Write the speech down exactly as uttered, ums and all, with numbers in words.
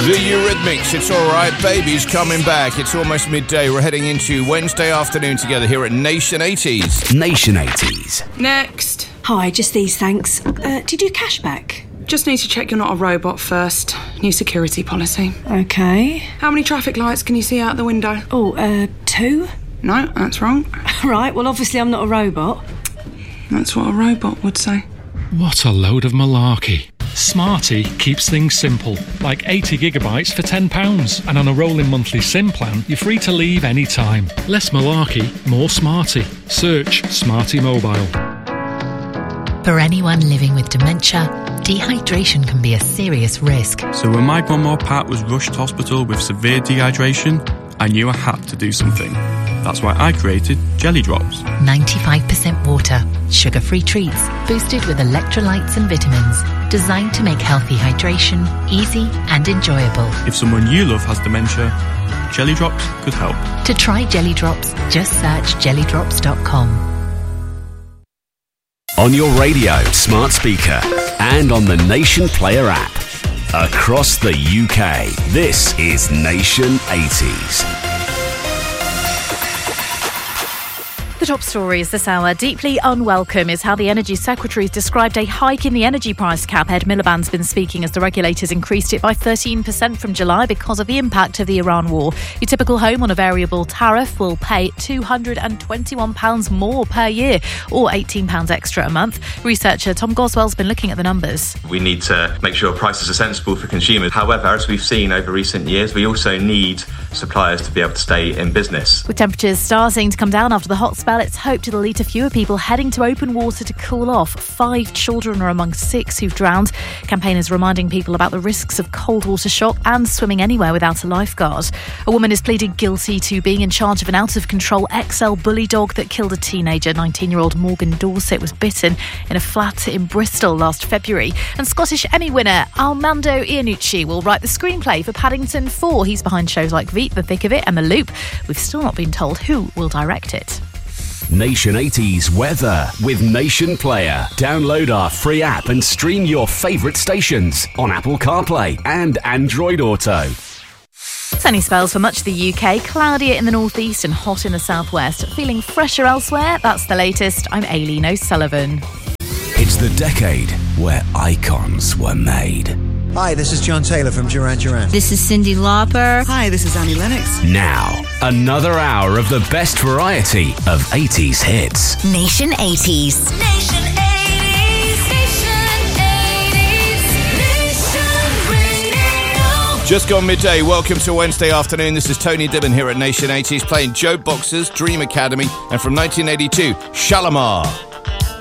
The Eurythmics, It's Alright, Baby's coming back. It's almost midday. We're heading into Wednesday afternoon together here at Nation eighties. Nation eighties. Next. Hi, just these, thanks. Uh, do you do cashback? Just need to check you're not a robot first. New security policy. Okay. How many traffic lights can you see out the window? Oh, uh, two? No, that's wrong. Right, well, obviously I'm not a robot. That's what a robot would say. What a load of malarkey. Smarty keeps things simple, like eighty gigabytes for ten pounds. And on a rolling monthly SIM plan, you're free to leave any time. Less malarkey, more Smarty. Search Smarty Mobile. For anyone living with dementia, dehydration can be a serious risk. So when my mum or Pat was rushed to hospital with severe dehydration, I knew I had to do something. That's why I created Jelly Drops. ninety-five percent water, sugar-free treats, boosted with electrolytes and vitamins, designed to make healthy hydration easy and enjoyable. If someone you love has dementia, Jelly Drops could help. To try Jelly Drops, just search jelly drops dot com. On your radio, smart speaker, and on the Nation Player app. Across the U K, this is Nation eighties. The top stories this hour. Deeply unwelcome is how the Energy Secretary has described a hike in the energy price cap. Ed Miliband's been speaking as the regulators increased it by thirteen percent from July because of the impact of the Iran war. Your typical home on a variable tariff will pay two hundred twenty-one pounds more per year, or eighteen pounds extra a month. Researcher Tom Goswell's been looking at the numbers. We need to make sure prices are sensible for consumers. However, as we've seen over recent years, we also need suppliers to be able to stay in business. With temperatures starting to come down after the hot spell, it's hoped it'll lead to fewer people heading to open water to cool off. Five children are among six who've drowned. Campaigners reminding people about the risks of cold water shock and swimming anywhere without a lifeguard. A woman is pleading guilty to being in charge of an out-of-control X L bully dog that killed a teenager. nineteen-year-old Morgan Dorset was bitten in a flat in Bristol last February. And Scottish Emmy winner Armando Iannucci will write the screenplay for Paddington four. He's behind shows like Veep, The Thick of It, and The Loop. We've still not been told who will direct it. Nation eighties weather with Nation Player. Download our free app and stream your favourite stations on Apple CarPlay and Android Auto. Sunny spells for much of the U K, cloudier in the northeast and hot in the southwest. Feeling fresher elsewhere? That's the latest. I'm Aileen O'Sullivan. It's the decade where icons were made. Hi, this is John Taylor from Duran Duran. This is Cyndi Lauper. Hi, this is Annie Lennox. Now, another hour of the best variety of eighties hits. Nation eighties. Nation eighties. Nation eighties. Nation Radio. Just gone midday. Welcome to Wednesday afternoon. This is Tony Dibben here at Nation eighties playing Joe Boxer's Dream Academy and from nineteen eighty-two, Shalimar.